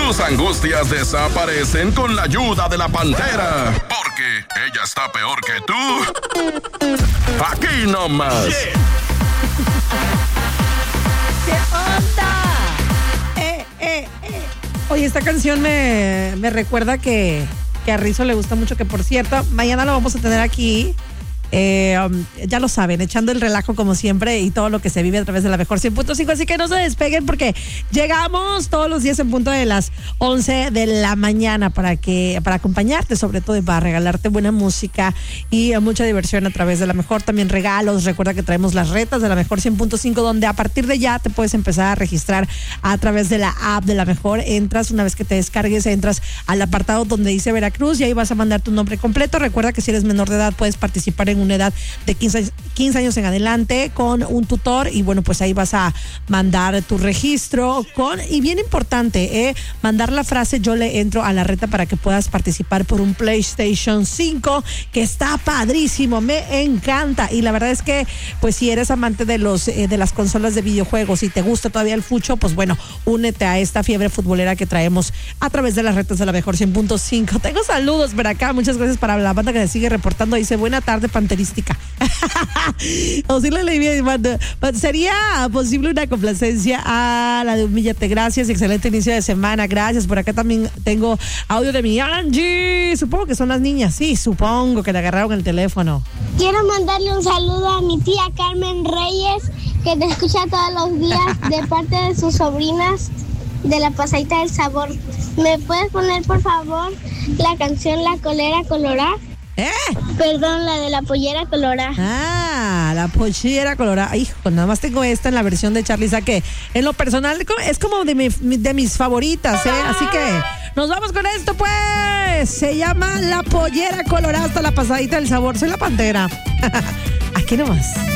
Tus angustias desaparecen con la ayuda de la Pantera. Porque ella está peor que tú. Aquí nomás. ¿Qué onda? Oye, esta canción me recuerda que a Rizzo le gusta mucho, que por cierto, mañana lo vamos a tener aquí. Ya lo saben, echando el relajo como siempre y todo lo que se vive a través de la mejor 100.5, así que no se despeguen porque llegamos todos los días en punto de las 11 de la mañana para acompañarte, sobre todo, y para regalarte buena música y mucha diversión a través de la mejor, también regalos. Recuerda que traemos las retas de la mejor 100.5, donde a partir de ya te puedes empezar a registrar a través de la app de la mejor. Entras, una vez que te descargues, entras al apartado donde dice Veracruz y ahí vas a mandar tu nombre completo. Recuerda que si eres menor de edad puedes participar en una edad de 15 años en adelante con un tutor, y bueno, pues ahí vas a mandar tu registro y bien importante, mandar la frase "yo le entro a la reta", para que puedas participar por un PlayStation 5 que está padrísimo, me encanta. Y la verdad es que pues si eres amante de las consolas de videojuegos y te gusta todavía el fucho, pues bueno, únete a esta fiebre futbolera que traemos a través de las retas de la mejor 100.5. Tengo saludos por acá, muchas gracias para la banda que se sigue reportando. Dice: buena tarde, panterística. ¿Sería posible una complacencia a la de Humíllate? Gracias, excelente inicio de semana, gracias. Por acá también tengo audio de mi Angie. Supongo que son las niñas, sí, supongo que le agarraron el teléfono. Quiero mandarle un saludo a mi tía Carmen Reyes, que te escucha todos los días de parte de sus sobrinas de la Pasadita del Sabor. ¿Me puedes poner, por favor, la canción La Colera Colorá? Perdón, la de la pollera colorada. La pollera colorada. Hijo, nada más tengo esta en la versión de Charliza, que en lo personal es como de mis favoritas, Así que nos vamos con esto, pues. Se llama La Pollera Colorada, hasta la Pasadita del Sabor. Soy la Pantera. Aquí nomás.